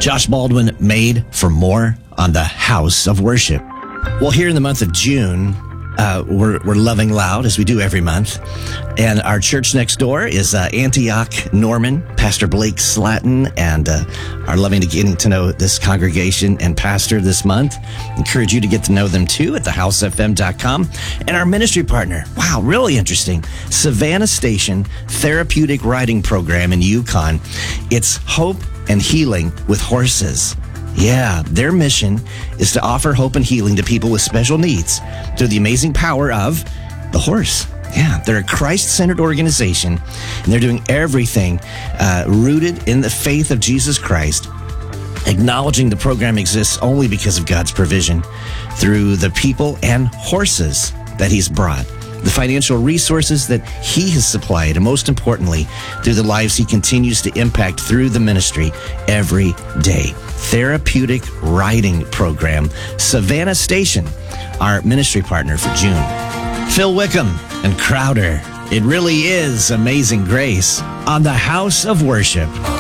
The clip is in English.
Josh Baldwin, Made for More on the House of Worship. Well, here in the month of June, we're loving loud, as we do every month. And our church next door is Antioch Norman, Pastor Blake Slatton, and are loving to getting to know this congregation and pastor this month. Encourage you to get to know them too at thehousefm.com. And our ministry partner, wow, really interesting, Savannah Station Therapeutic Riding Program in Yukon. It's hope and healing with horses. Yeah, their mission is to offer hope and healing to people with special needs through the amazing power of the horse. Yeah, they're a Christ-centered organization, and they're doing everything rooted in the faith of Jesus Christ, acknowledging the program exists only because of God's provision through the people and horses that He's brought, the financial resources that He has supplied, and most importantly, through the lives He continues to impact through the ministry every day. Therapeutic Riding Program, Savannah Station, our ministry partner for June. Phil Wickham and Crowder, it really is Amazing Grace on the House of Worship.